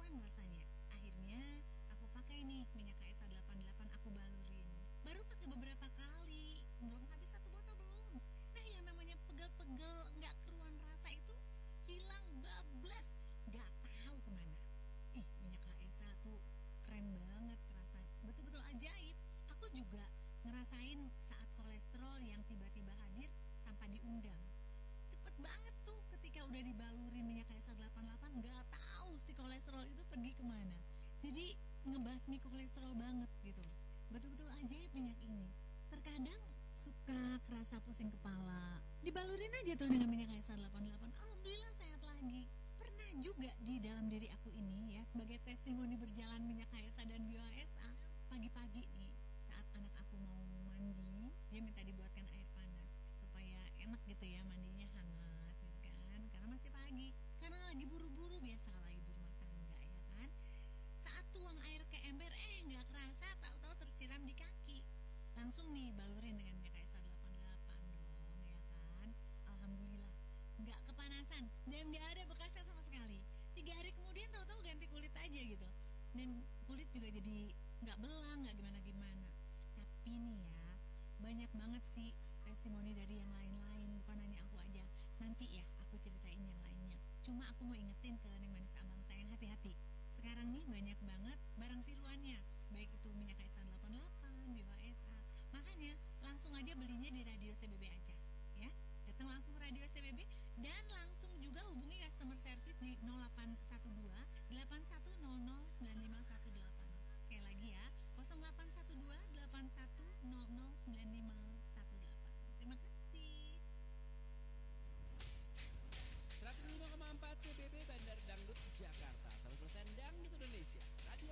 nyaman rasanya. Akhirnya aku pakai nih minyak KSA88, aku balurin. Baru pakai beberapa kali, belum habis satu botol belum. Nah, yang namanya pegel-pegel nggak keruan rasa itu hilang bablas, nggak tahu kemana. Minyak KSA tuh keren banget rasanya, betul-betul ajaib. Aku juga ngerasain saat kolesterol yang tiba-tiba hadir tanpa diundang. Cepet banget tuh ketika udah dibalurin minyak KSA88, nggak tahu si kolesterol itu pergi kemana. Jadi ngebasmi kolesterol banget gitu. Betul-betul ajaib minyak ini. Terkadang suka kerasa pusing kepala, dibalurin aja tuh dengan minyak KSA88, alhamdulillah sehat lagi. Pernah juga di dalam diri aku ini ya, sebagai testimoni berjalan minyak KSA dan Bio HSA, pagi-pagi nih saat anak aku mau mandi, dia minta dibuatkan air panas supaya enak gitu ya, mandinya hangat gitu kan, karena masih pagi, karena lagi buru-buru, biasalah ibu rumah tangga ya kan. Saat tuang air ke ember, nggak kerasa tahu-tahu tersiram di kaki. Langsung nih balurin dengan minyak KSA88 dong ya kan. Alhamdulillah nggak kepanasan dan nggak ada bekasnya sama sekali. 3 hari kemudian tahu-tahu ganti kulit aja gitu, dan kulit juga jadi nggak belang, nggak gimana-gimana. Tapi nih ya, banyak banget sih testimoni dari yang lain-lain, bukan hanya aku aja. Nanti ya aku ceritain yang lainnya. Cuma aku mau ingetin ke Neng Manis Abang sayang, hati-hati. Sekarang nih banyak banget barang tiruannya, baik itu minyak KSA88, Bio HSA. Makanya langsung aja belinya di Radio CBB aja ya. Datang langsung ke Radio CBB dan langsung juga hubungi customer service di 0812 8100 9518. Sekali lagi ya, 0812 8100 9518.